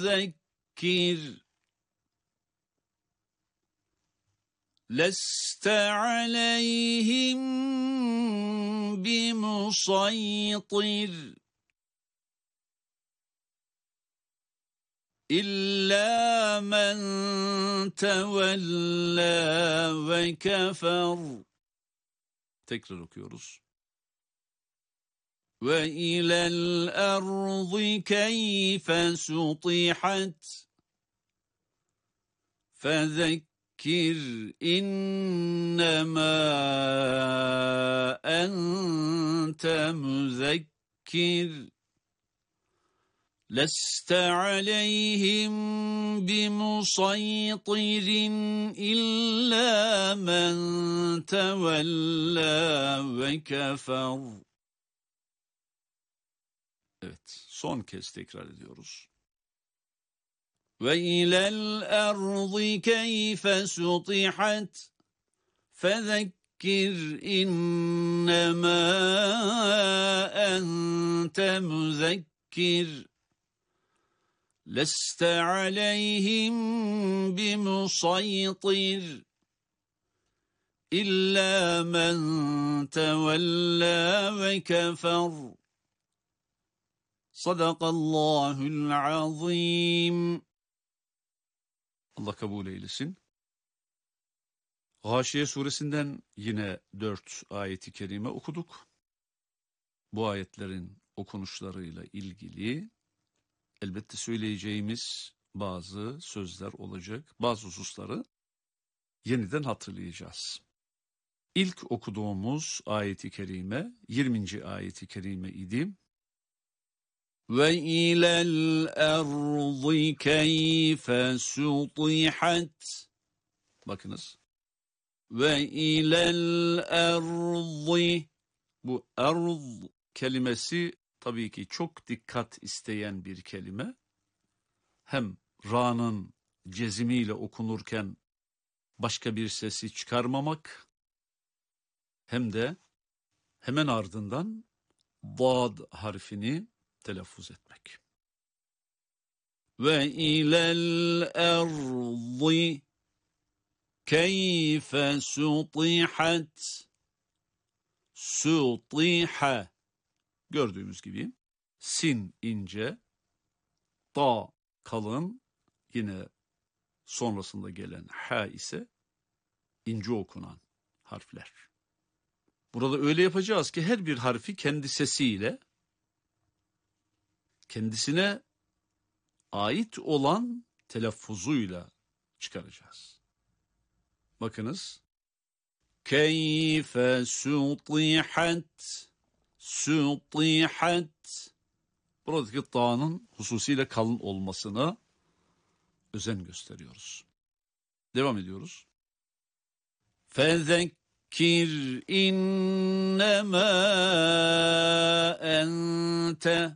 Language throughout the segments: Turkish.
فذكر لست عليهم بمسيطر إلا من تولى وكفر. Tekrar okuyoruz. وإلى الأرض كيف سطحت فذكر إنما أنت مذكر لست عليهم بمسيطر إلا من تولى وكفر. Evet, son kez tekrar ediyoruz. وَإِلَى الْأَرْضِ كَيْفَ سُطِحَتْ فَذَكِّرْ إِنَّمَا أَنْتَ مُذَكِّرٌ لَسْتَ عَلَيْهِمْ بِمُسَيْطِرٍ إِلَّا مَنْ تَوَلَّى وَكَفَرَ. Sadakallahul azim. Allah kabul eylesin. Gâşiye suresinden yine 4 ayeti kerime okuduk. Bu ayetlerin okunuşlarıyla ilgili elbette söyleyeceğimiz bazı sözler olacak. Bazı hususları yeniden hatırlayacağız. İlk okuduğumuz ayeti kerime 20. ayeti kerime idi. وَإِلَى الْأَرْضِ كَيْفَ سُطِحَتْ. Bakınız. وَإِلَى الْأَرْضِ. Bu arz kelimesi tabii ki çok dikkat isteyen bir kelime. Hem ra'nın cezimiyle okunurken başka bir sesi çıkarmamak, hem de hemen ardından dad harfini telaffuz etmek. Ve ilel ardı keyfe sutihat. Sutiha. Gördüğümüz gibi sin ince, ta kalın, yine sonrasında gelen ha ise ince okunan harfler. Burada öyle yapacağız ki her bir harfi kendi sesiyle kendisine ait olan telaffuzuyla çıkaracağız. Bakınız. Keyfe sutihat. Sutihat. Buradaki ta'nın hususiyle kalın olmasına özen gösteriyoruz. Devam ediyoruz. Fezekkir innemâ ente.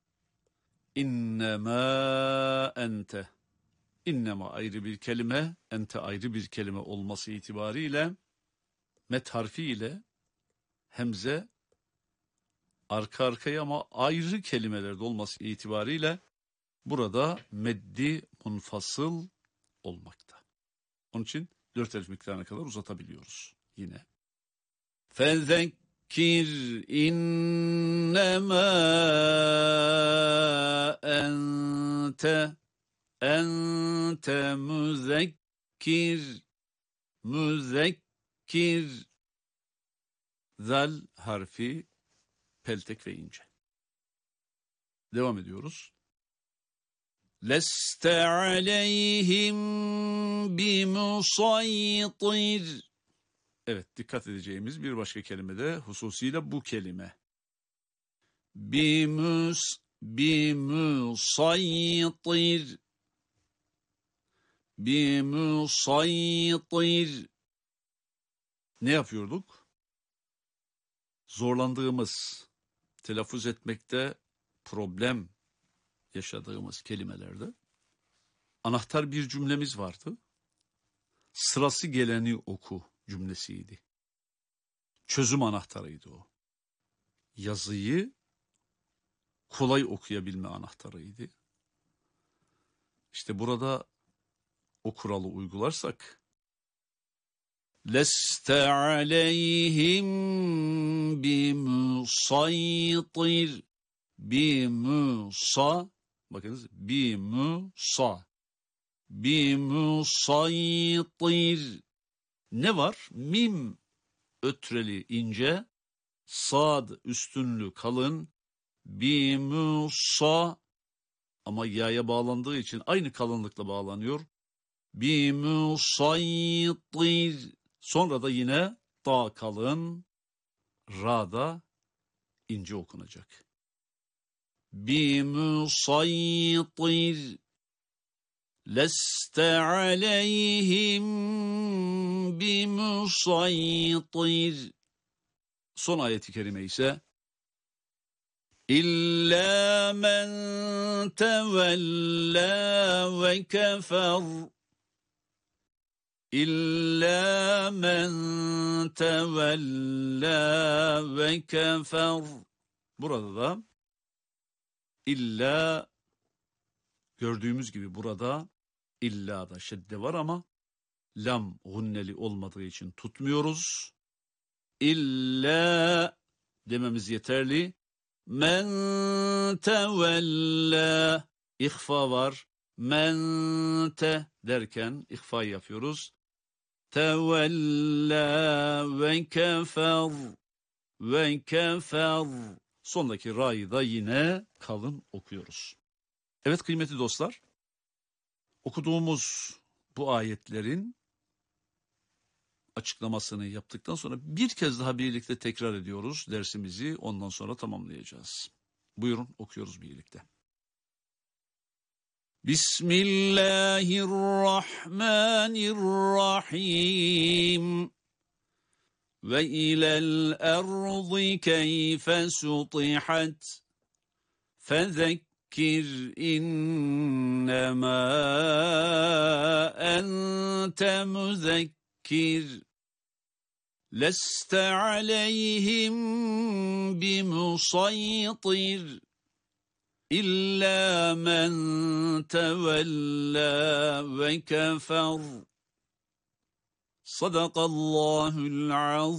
İnnemâ ente. İnnema ayrı bir kelime, ente ayrı bir kelime olması itibariyle met harfi ile hemze arka arkaya ama ayrı kelimelerde olması itibariyle burada meddi munfasıl olmakta. Onun için 4 elif miktarına kadar uzatabiliyoruz yine. Fezekkir innemâ ente. Ente müzekkir. Müzekkir. Zal harfi peltek ve ince. Devam ediyoruz. Leste aleyhim bimusaytir. Evet, dikkat edeceğimiz bir başka kelime de hususiyle bu kelime. Bimusaytir. Bimusaytir. Ne yapıyorduk? Zorlandığımız, telaffuz etmekte problem yaşadığımız kelimelerde anahtar bir cümlemiz vardı. Sırası geleni oku cümlesiydi. Çözüm anahtarıydı o. Yazıyı kolay okuyabilme anahtarıydı. İşte burada o kuralı uygularsak leste aleyhim bimusaytir bimusa bakınız bimusaytir ne var? Mim ötreli ince, sad üstünlü kalın, bimusa ama ya'ya bağlandığı için aynı kalınlıkla bağlanıyor. Bimusaytir. Sonra da yine da kalın, ra da ince okunacak. Bimusaytir. Leste aleyhim bimusaytir. Son ayeti kerime ise İlla men tevella ve kefer. İlla men tevella ve kefer. Burada da illa gördüğümüz gibi burada illa da şedde var ama lam gunneli olmadığı için tutmuyoruz. İlla dememiz yeterli. Men tevella ihfa var. Men derken ihfa yapıyoruz. Tevella ve kefer. Sondaki ra'yı da yine kalın okuyoruz. Evet kıymetli dostlar, okuduğumuz bu ayetlerin açıklamasını yaptıktan sonra bir kez daha birlikte tekrar ediyoruz dersimizi, ondan sonra tamamlayacağız. Buyurun okuyoruz birlikte. Bismillahirrahmanirrahim. Ve ilel ardı keyfe sutihat. Fezekkir innemâ ente müzekkir. Leste aleyhim bimusaytir. İlla men tevella ve kefer. Sadakallahul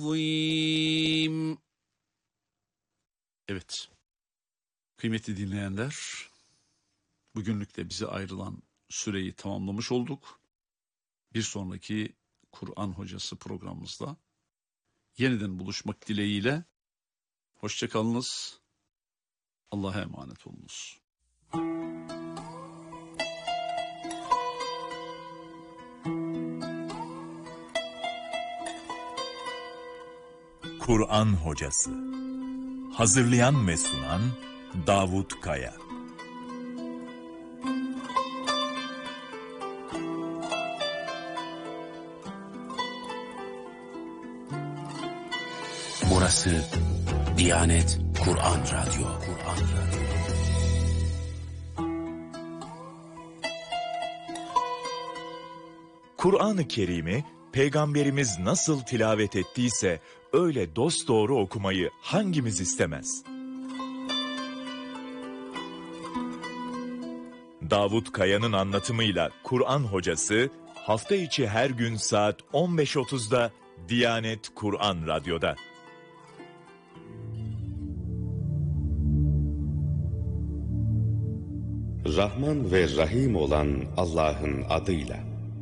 azim. Evet. Kıymetli dinleyenler, bugünlük de bize ayrılan süreyi tamamlamış olduk. Bir sonraki Kur'an Hocası programımızda yeniden buluşmak dileğiyle hoşça kalınız. Allah'a emanet olunuz. Kur'an Hocası. Hazırlayan ve sunan Davut Kaya. Burası Diyanet Kur'an Radyo. Kur'an-ı Kerim'i Peygamberimiz nasıl tilavet ettiyse öyle dosdoğru okumayı hangimiz istemez? Davut Kaya'nın anlatımıyla Kur'an Hocası hafta içi her gün saat 15.30'da Diyanet Kur'an Radyo'da. Rahman ve Rahim olan Allah'ın adıyla.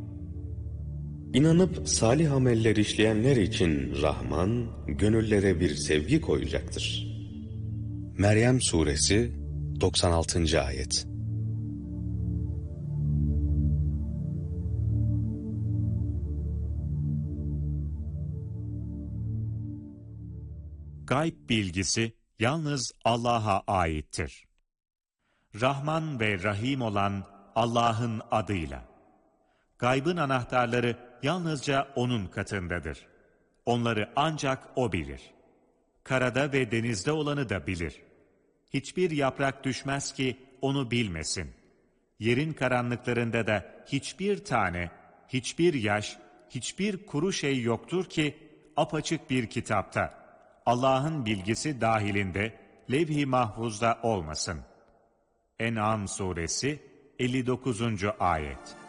İnanıp salih ameller işleyenler için Rahman, gönüllere bir sevgi koyacaktır. Meryem Suresi 96. Ayet. Gayb bilgisi yalnız Allah'a aittir. Rahman ve Rahim olan Allah'ın adıyla. Gaybın anahtarları yalnızca O'nun katındadır. Onları ancak O bilir. Karada ve denizde olanı da bilir. Hiçbir yaprak düşmez ki onu bilmesin. Yerin karanlıklarında da hiçbir tane, hiçbir yaş, hiçbir kuru şey yoktur ki apaçık bir kitapta, Allah'ın bilgisi dahilinde, levh-i mahfuzda olmasın. En'am suresi 59. Ayet.